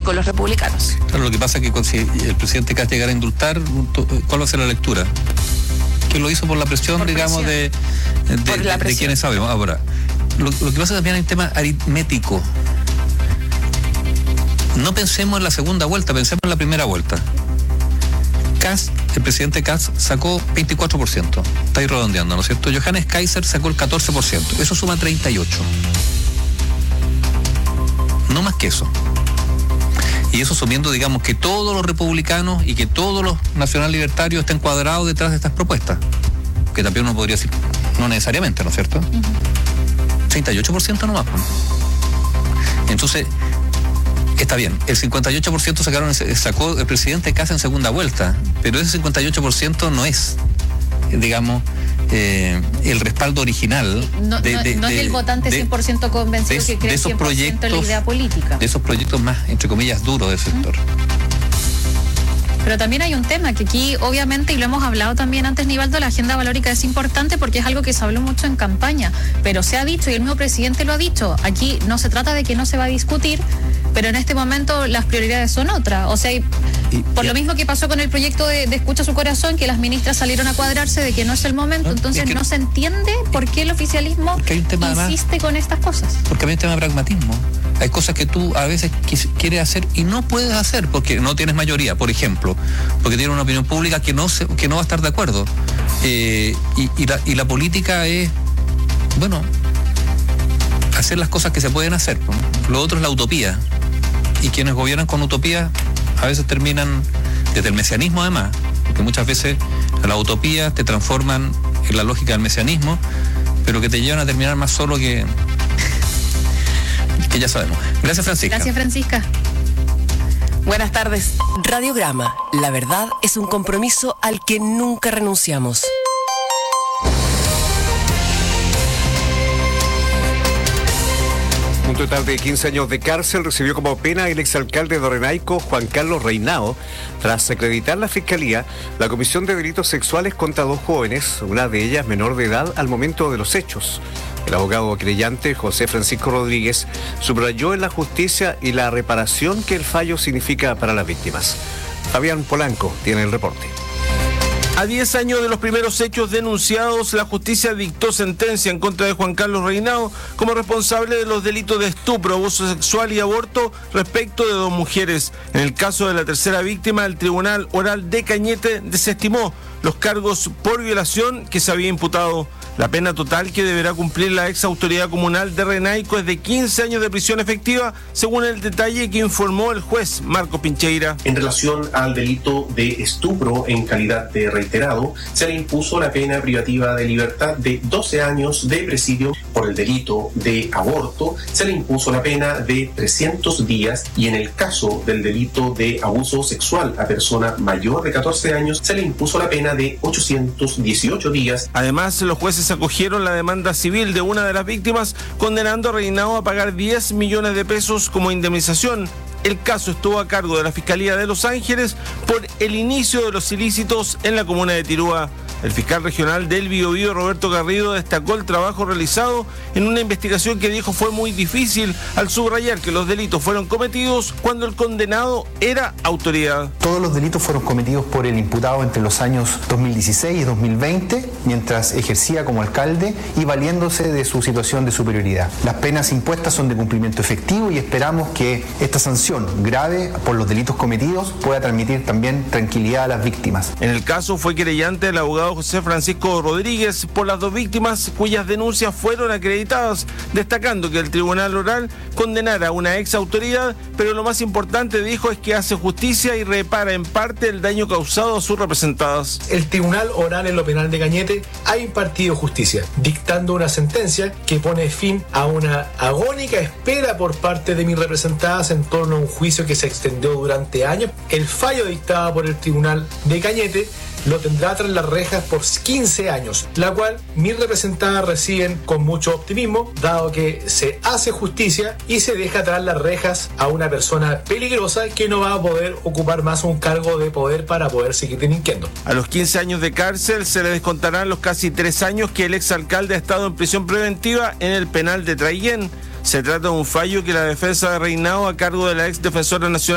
con los republicanos. Claro, lo que pasa es que si el presidente Kast llegara a indultar, ¿cuál va a ser la lectura? Que lo hizo por la presión, digamos, de quienes sabemos. Ahora, lo que pasa también hay un tema aritmético. No pensemos en la segunda vuelta, pensemos en la primera vuelta. El presidente Kast sacó 24%, está ahí redondeando, ¿no es cierto? Johannes Kaiser sacó el 14%, eso suma 38%. No más que eso. Y eso sumiendo, digamos, que todos los republicanos y que todos los nacional libertarios estén cuadrados detrás de estas propuestas. Que también uno podría decir, no necesariamente, ¿no es cierto? 38% nomás. Entonces, está bien, el 58% sacó el presidente Kast en segunda vuelta, pero ese 58% no es, digamos, el respaldo original. No es el votante 100% convencido que cree 100% en la idea política. De esos proyectos más, entre comillas, duros del sector. Pero también hay un tema que aquí, obviamente, y lo hemos hablado también antes, Nivaldo, la agenda valórica es importante porque es algo que se habló mucho en campaña, pero se ha dicho, y el mismo presidente lo ha dicho, aquí no se trata de que no se va a discutir, pero en este momento las prioridades son otras. O sea, lo mismo que pasó con el proyecto de Escucha su corazón, que las ministras salieron a cuadrarse de que no es el momento, entonces no se entiende por qué el oficialismo insiste con estas cosas. Porque hay un tema de pragmatismo. Hay cosas que tú a veces quieres hacer y no puedes hacer porque no tienes mayoría, por ejemplo, porque tienes una opinión pública que no va a estar de acuerdo. Y la política es, bueno, hacer las cosas que se pueden hacer. Lo otro es la utopía. Y quienes gobiernan con utopía a veces terminan, desde el mesianismo además, porque muchas veces las utopías te transforman en la lógica del mesianismo, pero que te llevan a terminar más solo que ya sabemos. Gracias, Francisca. Gracias, Francisca. Buenas tardes. Radiograma. La verdad es un compromiso al que nunca renunciamos. Un total de 15 años de cárcel recibió como pena el exalcalde de Renaico, Juan Carlos Reinao, tras acreditar la Fiscalía la comisión de delitos sexuales contra dos jóvenes, una de ellas menor de edad al momento de los hechos. El abogado querellante, José Francisco Rodríguez, subrayó en la justicia y la reparación que el fallo significa para las víctimas. Fabián Polanco tiene el reporte. A 10 años de los primeros hechos denunciados, la justicia dictó sentencia en contra de Juan Carlos Reinao como responsable de los delitos de estupro, abuso sexual y aborto respecto de dos mujeres. En el caso de la tercera víctima, el Tribunal Oral de Cañete desestimó los cargos por violación que se había imputado. La pena total que deberá cumplir la ex autoridad comunal de Renaico es de 15 años de prisión efectiva, según el detalle que informó el juez Marco Pincheira. En relación al delito de estupro en calidad de reiterado, se le impuso la pena privativa de libertad de 12 años de presidio. Por el delito de aborto, se le impuso la pena de 300 días y en el caso del delito de abuso sexual a persona mayor de 14 años, se le impuso la pena de 818 días. Además, los jueces acogieron la demanda civil de una de las víctimas, condenando a Reinao a pagar 10 millones de pesos como indemnización. El caso estuvo a cargo de la Fiscalía de Los Ángeles por el inicio de los ilícitos en la comuna de Tirúa. El fiscal regional del Biobío, Roberto Garrido, destacó el trabajo realizado en una investigación que dijo fue muy difícil, al subrayar que los delitos fueron cometidos cuando el condenado era autoridad. Todos los delitos fueron cometidos por el imputado entre los años 2016 y 2020, mientras ejercía como alcalde y valiéndose de su situación de superioridad. Las penas impuestas son de cumplimiento efectivo y esperamos que esta sanción grave por los delitos cometidos pueda transmitir también tranquilidad a las víctimas. En el caso fue querellante el abogado José Francisco Rodríguez por las dos víctimas cuyas denuncias fueron acreditadas, destacando que el Tribunal Oral condenara a una ex autoridad, pero lo más importante, dijo, es que hace justicia y repara en parte el daño causado a sus representadas. El Tribunal Oral en lo penal de Cañete ha impartido justicia, dictando una sentencia que pone fin a una agónica espera por parte de mis representadas en torno a un juicio que se extendió durante años. El fallo dictado por el Tribunal de Cañete lo tendrá tras las rejas por 15 años, la cual mis representadas reciben con mucho optimismo, dado que se hace justicia y se deja tras las rejas a una persona peligrosa que no va a poder ocupar más un cargo de poder para poder seguir delinquiendo. A los 15 años de cárcel se le descontarán los casi 3 años que el exalcalde ha estado en prisión preventiva en el penal de Traillén. Se trata de un fallo que la defensa de Reinao, a cargo de la ex defensora nacional